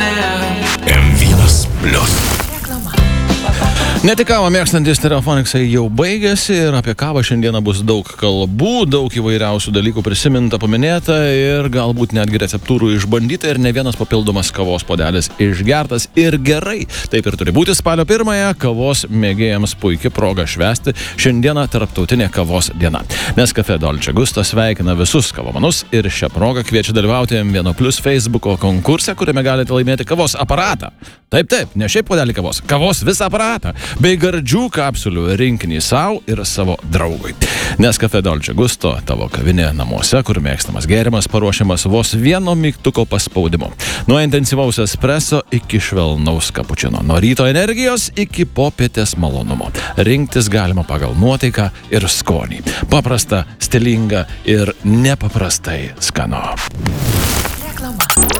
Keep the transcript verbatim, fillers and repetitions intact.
M vienas plius. Ne tik kavą mėgstantis telefoniksai jau baigėsi ir apie kavą šiandieną bus daug kalbų, daug įvairiausių dalykų prisiminta, paminėta ir galbūt netgi receptūrų išbandyta ir ne vienas papildomas kavos puodelis išgertas ir gerai. Taip ir turi būti spalio pirmąją, kavos mėgėjams puikia proga švęsti šiandieną tarptautinė kavos diena. Nescafé Dolce Gusto sveikina visus kavomanus ir šią progą kviečia dalyvauti M vienas plius Facebooko konkurse, kuriame galite laimėti kavos aparatą. Taip, taip, ne šiaip puodelį kavos, kavos visą aparatą. Bei gardžių kapsulių rinkinį savo ir savo draugui. Nescafé Dolce Gusto, tavo kavinė namuose, kur mėgstamas gėrimas paruošiamas vos vieno mygtuko paspaudimu. Nuo intensyvaus espresso iki švelnaus kapučino, nuo ryto energijos iki popietės malonumo. Rinktis galima pagal nuotaiką ir skonį. Paprasta, stilinga ir nepaprastai skanu.